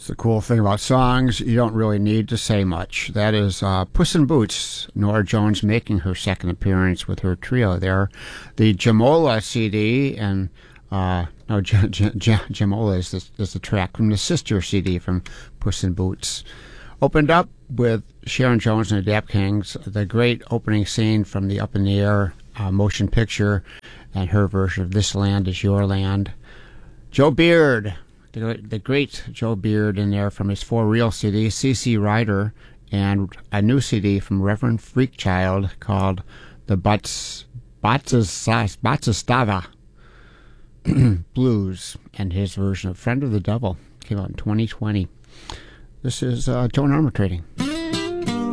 It's the cool thing about songs, you don't really need to say much. That is Puss in Boots, Norah Jones making her second appearance with her trio there. The Jamola CD, and Jamola is the track from the sister CD from Puss in Boots. Opened up with Sharon Jones and the Dap Kings, the great opening scene from the Up in the Air motion picture, and her version of This Land Is Your Land. Joe Beard, the great Joe Beard in there from his For Real CD, CC Rider, and a new CD from Reverend Freakchild called the Batistava Blues, and his version of Friend of the Devil came out in 2020. This is Joan Armour Trading.